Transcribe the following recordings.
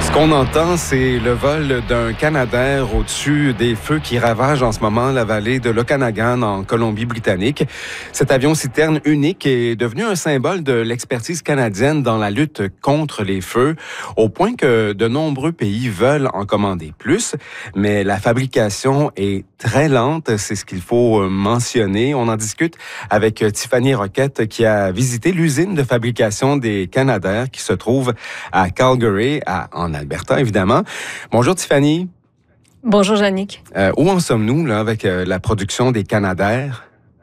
Ce qu'on entend, c'est le vol d'un Canadair au-dessus des feux qui ravagent en ce moment la vallée de l'Okanagan en Colombie-Britannique. Cet avion-citerne unique est devenu un symbole de l'expertise canadienne dans la lutte contre les feux, au point que de nombreux pays veulent en commander plus. Mais la fabrication est très lente, c'est ce qu'il faut mentionner. On en discute avec Tiffany Roquette qui a visité l'usine de fabrication des Canadair qui se trouve à Calgary, en Alberta, évidemment. Bonjour, Tiffany. Bonjour, Jannick. Où en sommes-nous là, avec la production des Canadair?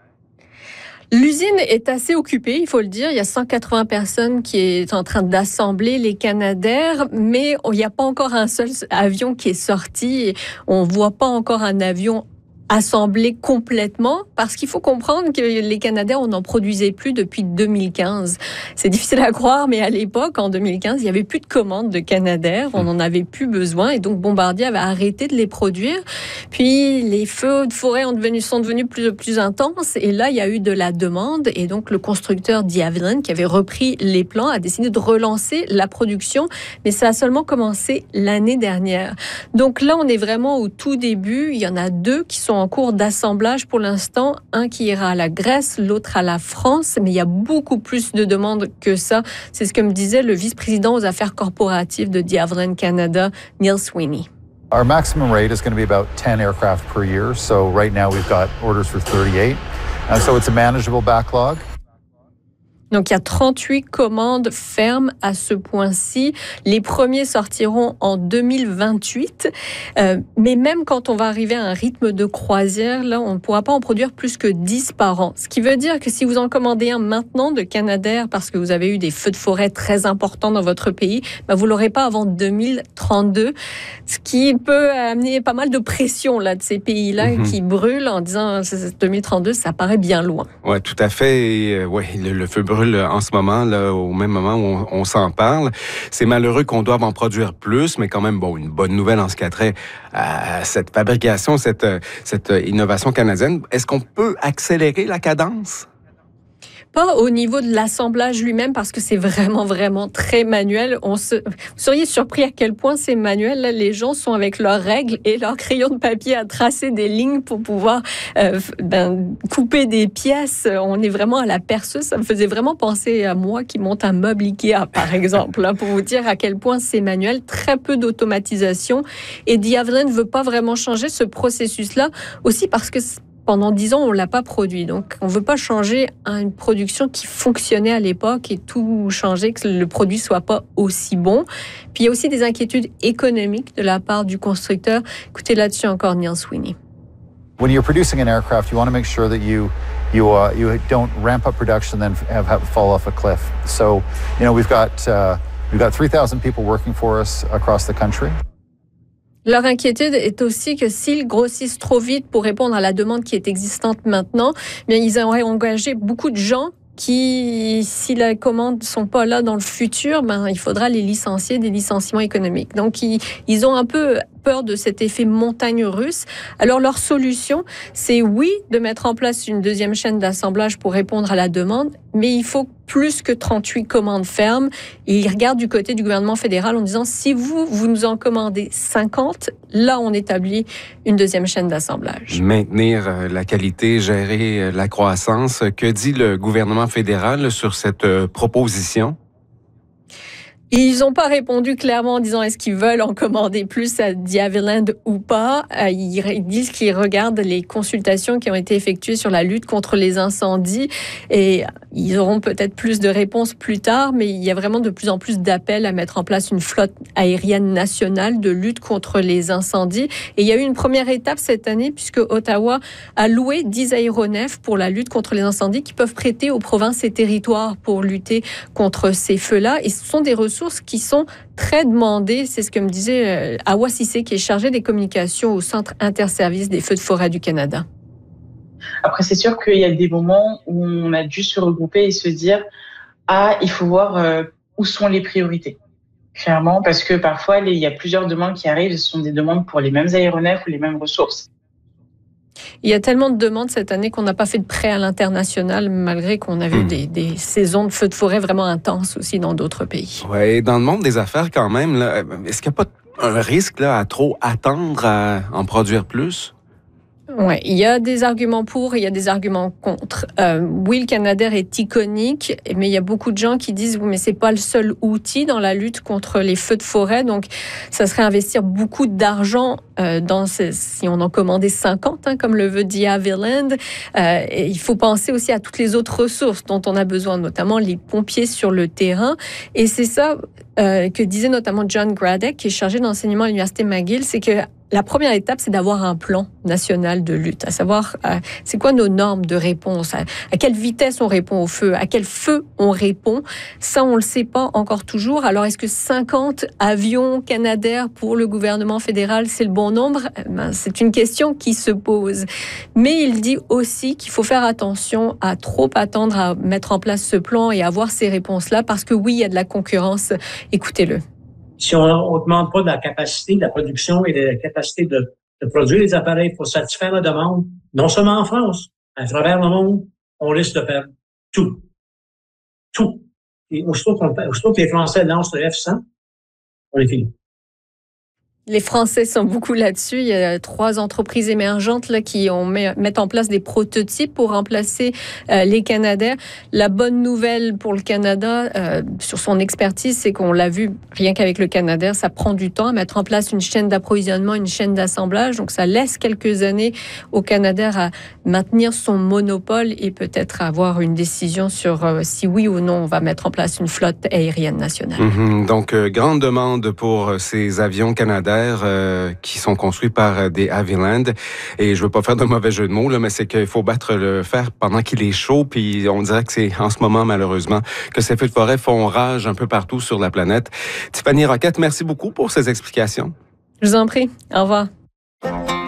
L'usine est assez occupée, il faut le dire. Il y a 180 personnes qui sont en train d'assembler les Canadair, mais il n'y a pas encore un seul avion qui est sorti. On ne voit pas encore un avion assemblé complètement, parce qu'il faut comprendre que les Canadair, on n'en produisait plus depuis 2015. C'est difficile à croire, mais à l'époque, en 2015, il n'y avait plus de commandes de Canadair, on n'en avait plus besoin, et donc Bombardier avait arrêté de les produire. Puis les feux de forêt sont devenus plus intenses, et là, il y a eu de la demande, et donc le constructeur The Havilland, qui avait repris les plans, a décidé de relancer la production, mais ça a seulement commencé l'année dernière. Donc là, on est vraiment au tout début. Il y en a deux qui sont en cours d'assemblage pour l'instant. Un qui ira à la Grèce, l'autre à la France, mais il y a beaucoup plus de demandes que ça. C'est ce que me disait le vice-président aux affaires corporatives de The Havilland Canada, Neil Sweeney. Our maximum rate is going to be about 10 aircraft per year. So right now we've got orders for 38. And so it's a manageable backlog. Donc, il y a 38 commandes fermes à ce point-ci. Les premiers sortiront en 2028. Mais même quand on va arriver à un rythme de croisière, là, on ne pourra pas en produire plus que 10 par an. Ce qui veut dire que si vous en commandez un maintenant de Canadair parce que vous avez eu des feux de forêt très importants dans votre pays, vous ne l'aurez pas avant 2032. Ce qui peut amener pas mal de pression là, de ces pays-là qui brûlent en disant 2032, ça paraît bien loin. Oui, tout à fait. Le feu brûle en ce moment, là, au même moment où on s'en parle. C'est malheureux qu'on doive en produire plus, mais quand même, une bonne nouvelle en ce qui a trait à cette fabrication, cette innovation canadienne. Est-ce qu'on peut accélérer la cadence? Pas au niveau de l'assemblage lui-même, parce que c'est vraiment, vraiment très manuel. Vous seriez surpris à quel point c'est manuel. Là, les gens sont avec leurs règles et leurs crayons de papier à tracer des lignes pour pouvoir couper des pièces. On est vraiment à la perceuse. Ça me faisait vraiment penser à moi qui monte un meuble Ikea, par exemple, là, pour vous dire à quel point c'est manuel. Très peu d'automatisation. Et The Havilland ne veut pas vraiment changer ce processus-là, aussi parce que pendant 10 ans, on ne l'a pas produit. Donc, on ne veut pas changer une production qui fonctionnait à l'époque et tout changer, que le produit ne soit pas aussi bon. Puis, il y a aussi des inquiétudes économiques de la part du constructeur. Écoutez là-dessus encore Neil Sweeney. When you're producing an aircraft, you want to make sure that you don't ramp up production and then have fall off a cliff. So, we've got 3,000 people working for us across the country. Leur inquiétude est aussi que s'ils grossissent trop vite pour répondre à la demande qui est existante maintenant, ils auraient engagé beaucoup de gens qui, si les commandes ne sont pas là dans le futur, il faudra les licencier, des licenciements économiques. Donc, ils ont un peu peur de cet effet montagne russe. Alors, leur solution, c'est oui, de mettre en place une deuxième chaîne d'assemblage pour répondre à la demande, mais il faut plus que 38 commandes fermes. Et ils regardent du côté du gouvernement fédéral en disant, si vous nous en commandez 50, là, on établit une deuxième chaîne d'assemblage. Maintenir la qualité, gérer la croissance. Que dit le gouvernement fédéral sur cette proposition? Ils n'ont pas répondu clairement en disant est-ce qu'ils veulent en commander plus à The Havilland ou pas. Ils disent qu'ils regardent les consultations qui ont été effectuées sur la lutte contre les incendies et ils auront peut-être plus de réponses plus tard, mais il y a vraiment de plus en plus d'appels à mettre en place une flotte aérienne nationale de lutte contre les incendies. Et il y a eu une première étape cette année puisque Ottawa a loué 10 aéronefs pour la lutte contre les incendies qui peuvent prêter aux provinces et territoires pour lutter contre ces feux-là. Et ce sont des ressources qui sont très demandées. C'est ce que me disait Awa Cissé, qui est chargé des communications au Centre interservice des feux de forêt du Canada. Après, c'est sûr qu'il y a des moments où on a dû se regrouper et se dire « il faut voir où sont les priorités ». Clairement, parce que parfois, il y a plusieurs demandes qui arrivent. Ce sont des demandes pour les mêmes aéronefs ou les mêmes ressources. Il y a tellement de demandes cette année qu'on n'a pas fait de prêt à l'international, malgré qu'on a vu des saisons de feux de forêt vraiment intenses aussi dans d'autres pays. Oui, dans le monde des affaires quand même, là, est-ce qu'il n'y a pas un risque là, à trop attendre à en produire plus? Ouais, il y a des arguments pour, il y a des arguments contre. Oui, le Canadair est iconique, mais il y a beaucoup de gens qui disent oui, mais c'est pas le seul outil dans la lutte contre les feux de forêt, donc ça serait investir beaucoup d'argent si on en commandait 50, comme le veut The Havilland. Et il faut penser aussi à toutes les autres ressources dont on a besoin, notamment les pompiers sur le terrain. Et c'est ça que disait notamment John Gradek, qui est chargé d'enseignement à l'Université McGill, c'est que la première étape, c'est d'avoir un plan national de lutte, à savoir c'est quoi nos normes de réponse, à quelle vitesse on répond au feu, à quel feu on répond. Ça, on le sait pas encore toujours. Alors, est-ce que 50 avions Canadair pour le gouvernement fédéral, c'est le bon nombre? C'est une question qui se pose. Mais il dit aussi qu'il faut faire attention à trop attendre à mettre en place ce plan et avoir ces réponses-là, parce que oui, il y a de la concurrence. Écoutez-le. Si on ne demande pas de la capacité de la production et de la capacité de produire les appareils pour satisfaire la demande, non seulement en France, à travers le monde, on risque de perdre tout. Tout. Et aussitôt que les Français lancent le F-100, on est fini. Les Français sont beaucoup là-dessus. Il y a 3 entreprises émergentes là, qui mettent en place des prototypes pour remplacer les Canadair. La bonne nouvelle pour le Canada, sur son expertise, c'est qu'on l'a vu, rien qu'avec le Canadair, ça prend du temps à mettre en place une chaîne d'approvisionnement, une chaîne d'assemblage. Donc, ça laisse quelques années au Canadair à maintenir son monopole et peut-être avoir une décision sur si oui ou non on va mettre en place une flotte aérienne nationale. Donc, grande demande pour ces avions Canadair qui sont construits par des Havilland. Et je veux pas faire de mauvais jeu de mots, là, mais c'est qu'il faut battre le fer pendant qu'il est chaud. Puis on dirait que c'est en ce moment, malheureusement, que ces feux de forêt font rage un peu partout sur la planète. Tiffany Roquette, merci beaucoup pour ces explications. Je vous en prie. Au revoir.